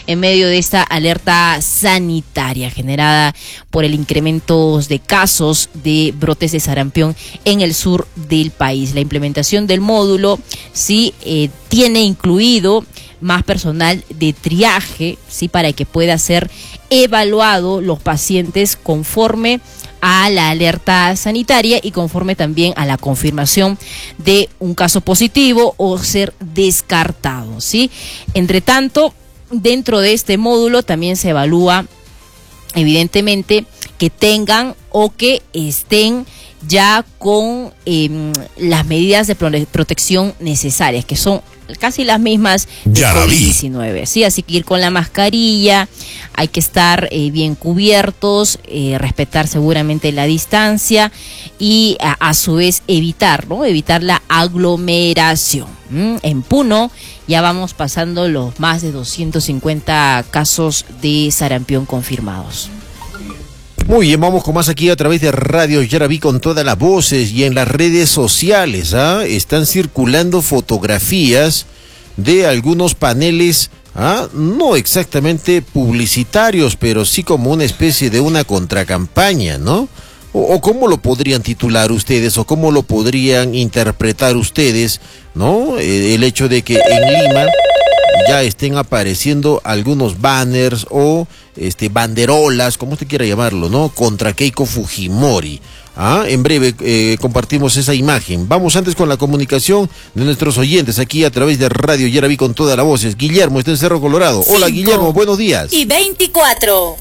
en medio de esta alerta sanitaria generada por el incremento de casos de brotes de sarampión en el sur del país. La implementación del módulo sí tiene incluido más personal de triaje, sí, para que pueda ser evaluado los pacientes conforme a la alerta sanitaria y conforme también a la confirmación de un caso positivo o ser descartado, ¿sí? Entre tanto, dentro de este módulo también se evalúa, evidentemente, que tengan o que estén ya con las medidas de protección necesarias, que son casi las mismas de COVID-19, ¿sí? Así que ir con la mascarilla, hay que estar bien cubiertos, respetar seguramente la distancia y a su vez evitar la aglomeración. En Puno ya vamos pasando los más de 250 casos de sarampión confirmados. Muy bien, vamos con más aquí a través de Radio Yaraví con todas las voces y en las redes sociales. Están circulando fotografías de algunos paneles, no exactamente publicitarios, pero sí como una especie de una contracampaña, ¿no? O cómo lo podrían titular ustedes, o cómo lo podrían interpretar ustedes, ¿no? El hecho de que en Lima ya estén apareciendo algunos banners o banderolas, como usted quiera llamarlo, ¿no? Contra Keiko Fujimori. En breve compartimos esa imagen. Vamos antes con la comunicación de nuestros oyentes aquí a través de Radio Yaraví con todas las voces. Guillermo está en Cerro Colorado. Hola Guillermo, buenos días. Y 24.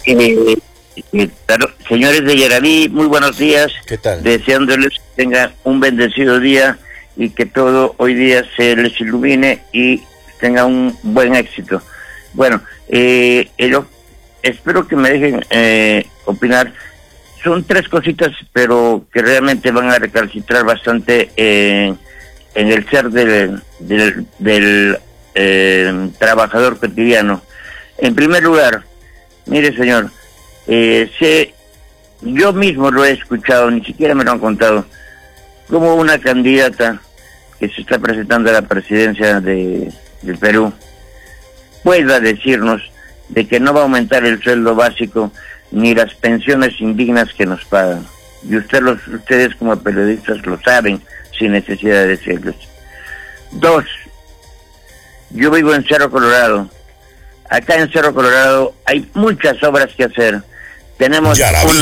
Señores de Yaraví, muy buenos días. ¿Qué tal? Deseándoles que tengan un bendecido día y que todo hoy día se les ilumine y tenga un buen éxito. Bueno, espero que me dejen opinar. Son tres cositas, pero que realmente van a recalcitrar bastante en el ser del trabajador cotidiano. En primer lugar, mire señor, yo mismo lo he escuchado, ni siquiera me lo han contado, como una candidata que se está presentando a la presidencia del Perú pueda decirnos de que no va a aumentar el sueldo básico ni las pensiones indignas que nos pagan. Y ustedes como periodistas lo saben sin necesidad de decirles. 2, yo vivo en Cerro Colorado. Acá en Cerro Colorado hay muchas obras que hacer. Tenemos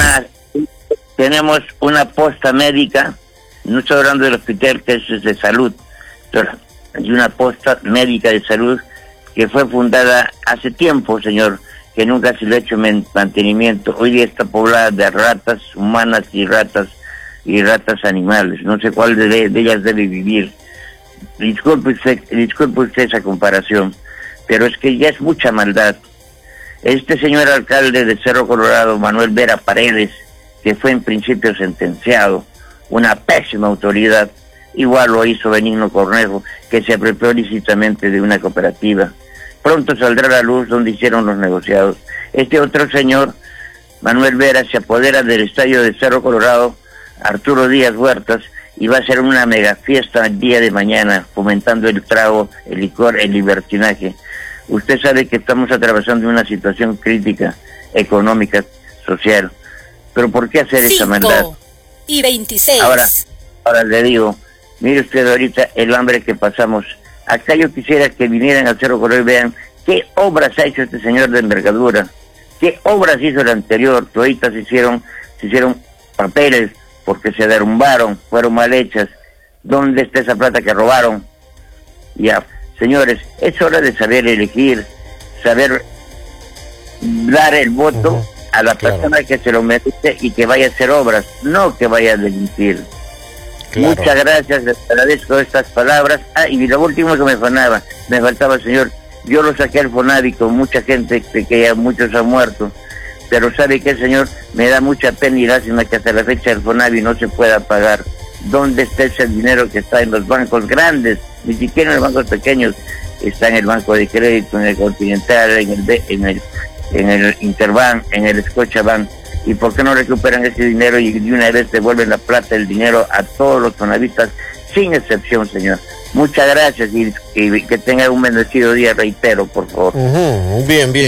una posta médica, no estoy hablando del hospital que es de salud, pero hay una posta médica de salud que fue fundada hace tiempo, señor, que nunca se le ha hecho mantenimiento. Hoy día está poblada de ratas humanas y ratas animales. No sé cuál de ellas debe vivir. Disculpe usted esa comparación, pero es que ya es mucha maldad. Este señor alcalde de Cerro Colorado, Manuel Vera Paredes, que fue en principio sentenciado, una pésima autoridad, igual lo hizo Benigno Cornejo, que se apropió lícitamente de una cooperativa. Pronto saldrá a la luz donde hicieron los negociados. Este otro señor, Manuel Vera, se apodera del estadio de Cerro Colorado, Arturo Díaz Huertas, y va a hacer una mega fiesta el día de mañana, fomentando el trago, el licor, el libertinaje. Usted sabe que estamos atravesando una situación crítica, económica, social. Pero ¿por qué hacer esa maldad? 5:26. Ahora le digo, mire usted ahorita el hambre que pasamos. Acá yo quisiera que vinieran al Cerro Colorado y vean qué obras ha hecho este señor de envergadura, qué obras hizo el anterior, que ahorita se hicieron papeles porque se derrumbaron, fueron mal hechas. ¿Dónde está esa plata que robaron? Ya, señores, es hora de saber elegir, saber dar el voto a la persona que se lo merece y que vaya a hacer obras, no que vaya a delinquir. Claro. Muchas gracias, les agradezco estas palabras. Y lo último que me faltaba, señor, yo lo saqué al Fonavi con mucha gente, que ya muchos han muerto, pero sabe que, señor, me da mucha pena y lástima que hasta la fecha el Fonavi no se pueda pagar. ¿Dónde está ese dinero que está en los bancos grandes? Ni siquiera en los bancos pequeños. Está en el Banco de Crédito, en el Continental, en el Interbank, en el Scotiabank. ¿Y por qué no recuperan ese dinero y de una vez devuelven la plata, el dinero a todos los fonavistas, sin excepción, señor? Muchas gracias y que tenga un bendecido día, reitero, por favor. Bien, bien.